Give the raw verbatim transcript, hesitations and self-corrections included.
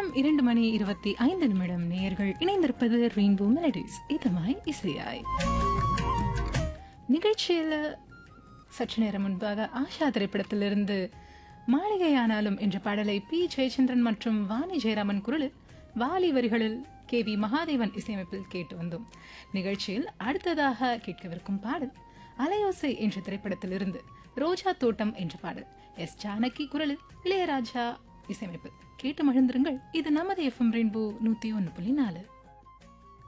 நேரம் இரண்டு மணி இருபத்தி ஐந்து நிமிடம். நேயர்கள் இணைந்திருப்பது ரெயின்போ மெலடிஸ், இதமாய் இசையாய். நிகழ்ச்சியில் சற்று நேரம் முன்பாக ஆஷா திரைப்படத்திலிருந்து மாளிகையானாலும் என்ற பாடலை பி ஜெயச்சந்திரன் மற்றும் வாணி ஜெயராமன் குரலில், வாலி வரிகளில் கே வி மகாதேவன் இசையமைப்பில் கேட்டு வந்தோம். நிகழ்ச்சியில் அடுத்ததாக கேட்கவிருக்கும் பாடல் அலையோசை என்ற திரைப்படத்திலிருந்து ரோஜா தோட்டம் என்ற பாடல். எஸ் ஜானகி குரலில், இளையராஜா இசையமைப்பு. கேட்டு மகிழ்ந்திருங்கள். இது நமது எஃப்எம் ரெயின்போ நூத்தி ஒன்னு புள்ளி நாலு.